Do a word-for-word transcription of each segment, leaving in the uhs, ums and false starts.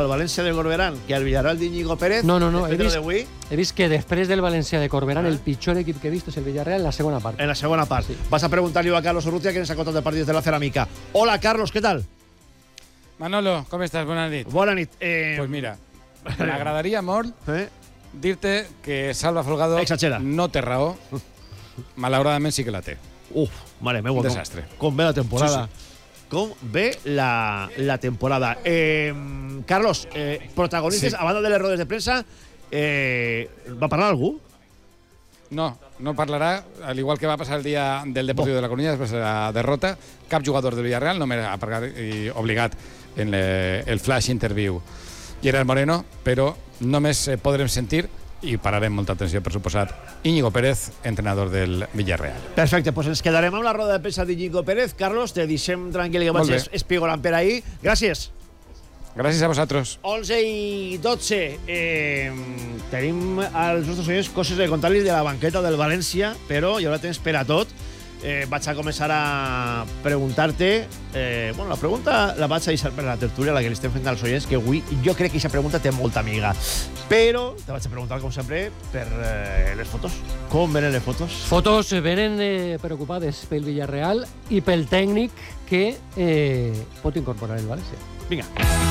al València de Corberán que al Villarreal d'Iñigo Pérez. No, no, no. He vist, d'avui. he vist que després del València de Corberán, ah. el pitjor equip que he vist és el Villarreal en la segona part. En la segona part. Sí. Vas a preguntar-li a Carlos Urrutia, que ens ha contat el partit de la Ceràmica. Hola, Carlos, què tal? Manolo, com estàs? Bona nit. Bona nit. Eh... Pues mira, m'agradaria molt eh? dir-te que Salva Folgado Exagera. no té raó. Malauradament sí que la té. Uf, mare meva. Un desastre. Com, com ve la temporada. Sí, sí. Com ve la, la temporada. Eh, Carlos, eh, protagonistes, sí. a banda de les rodes de premsa, eh, ¿va parlar algú? No, no parlarà, al igual que va passar el dia del Deportiu de la Coruña, després de la derrota, cap jugador del Villarreal no m'ha obligat en le, el flash interview Gerard Moreno, però només podrem sentir, i pararem molta atenció, per suposat, Íñigo Pérez, entrenador del Villarreal. Perfecte, doncs ens quedarem amb la roda de premsa d'Íñigo Pérez. Carlos, te deixem tranquil que vaig espigolant per ahí. Gràcies. Gràcies a vosaltres. onze i dotze. Eh, tenim als nostres oients coses de contar-los de la banqueta del València, però hi haurà temps per a tot. Eh, vaig a començar a preguntar-te... Eh, bueno, la pregunta la vaig a deixar per la tertúlia, la que li estem fent als oients, que avui jo crec que aquesta pregunta té molta amiga. Però te vaig a preguntar, com sempre, per eh, les fotos. Com venen les fotos? Fotos venen eh, preocupades pel Villarreal i pel tècnic que eh, pot incorporar el València. Vinga.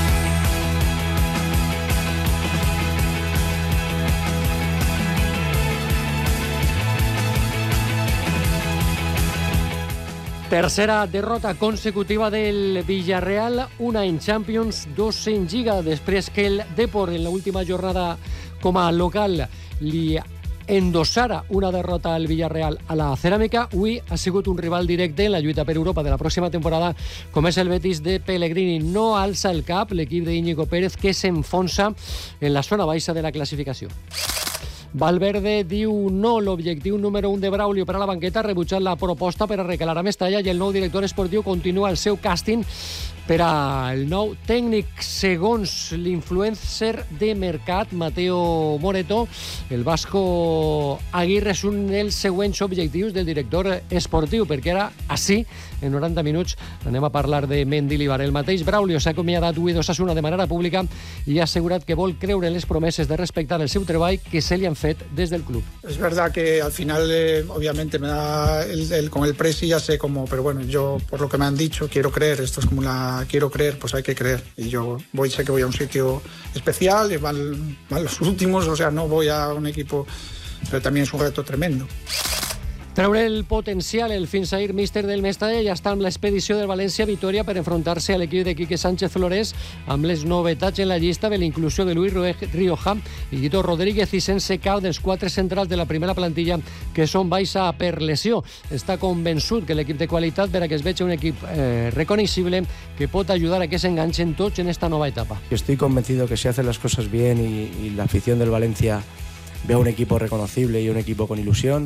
Tercera derrota consecutiva del Villarreal, una en Champions, dos en Lliga, després que el Depor en l'última jornada com a local li endossara una derrota al Villarreal a la Ceràmica. Avui ha sigut un rival directe en la lluita per Europa de la pròxima temporada, com és el Betis de Pellegrini. No alça el cap l'equip d'Íñigo Pérez, que s'enfonsa en la zona baixa de la classificació. Valverde diu no, l'objectiu número un de Braulio per a la banqueta, ha rebutjat la proposta per a recalar a Mestalla i el nou director esportiu continua el seu càsting per al nou tècnic. Segons l'influencer de mercat, Mateo Moreto, el Vasco Aguirre és un dels següents objectius del director esportiu, perquè ara, així, en noranta minuts, anem a parlar de Mendilibar. El mateix Braulio s'ha acomiadat avui d'Osasuna de manera pública i ha assegurat que vol creure en les promeses de respectar el seu treball que se li han fet desde el club. Es verdad que al final, eh, obviamente, me da el, el, con el presi ya sé cómo, pero bueno, yo por lo que me han dicho quiero creer, esto es como la quiero creer, pues hay que creer. Y yo voy, sé que voy a un sitio especial, y van, van los últimos, o sea, no voy a un equipo, pero también es un reto tremendo. Treure el potencial, el fins ahir míster del Mestalla ja està amb l'expedició del València Vitoria per enfrontar-se a l'equip de Quique Sánchez Flores, amb les novetats en la llista de la inclusió de Luis Rioja i Guido Rodríguez, i sense cap dels quatre centrals de la primera plantilla que són baixa per lesió. Està convençut que l'equip de qualitat, per a que es vegi un equip eh, reconeixible, que pot ajudar a que s'enganxen tots en esta nova etapa. Estoy convencido que si hacen las cosas bien y, y la afición del Valencia ve a un equipo reconocible y un equipo con ilusión,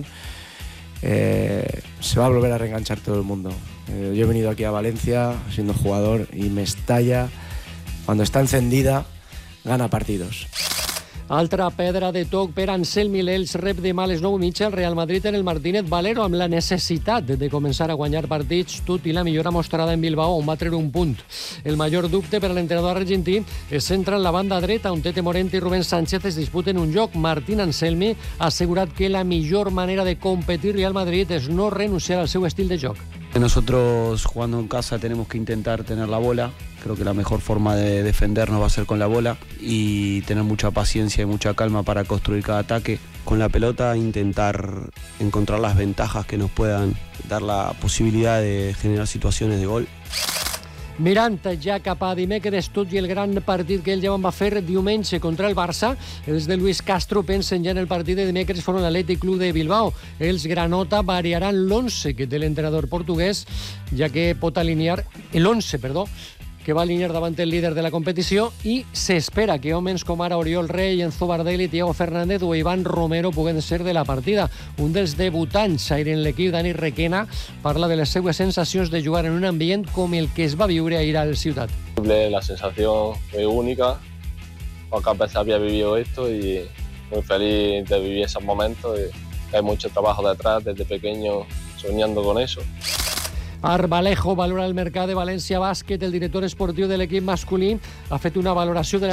Eh, se va a volver a reenganchar todo el mundo. Eh, yo he venido aquí a Valencia siendo jugador y Mestalla, cuando está encendida, gana partidos. Altra pedra de toc per Anselmi. L'Elx rep demà a les nou i mitja el Real Madrid en el Martínez Valero, amb la necessitat de començar a guanyar partits, tot i la millora mostrada en Bilbao, on va treure un punt. El major dubte per a l'entrenador argentí es centra en la banda dreta, on Tete Morente i Rubén Sánchez es disputen un lloc. Martín Anselmi ha assegurat que la millor manera de competir Real Madrid és no renunciar al seu estil de joc. Nosotros jugando en casa tenemos que intentar tener la bola. Creo que la mejor forma de defendernos va a ser con la bola y tener mucha paciencia y mucha calma para construir cada ataque. Con la pelota intentar encontrar las ventajas que nos puedan dar la posibilidad de generar situaciones de gol. Mirant ja cap a dimecres, tot i el gran partit que ell ja va fer diumenge contra el Barça, els de Luis Castro pensen ja en el partit de dimecres front a l'Athletic Club de Bilbao. Els granota variaran l'once que té l'entrenador portuguès, ja que pot alinear l'once, perdó, que va alinear davant el líder de la competició, i s'espera que homes com ara Oriol Rey, Enzo Bardelli, Thiago Fernández o Iván Romero puguen ser de la partida. Un dels debutants ahir en l'equip, Dani Requena, parla de les seues sensacions de jugar en un ambient com el que es va viure ahir al Ciutat. La sensación muy única, pocas veces había vivido esto y muy feliz de vivir esos momentos. Y hay mucho trabajo detrás, desde pequeño soñando con eso. Arbalejo valora el mercat de València Bàsquet. El director esportiu de l'equip masculí ha fet una valoració de la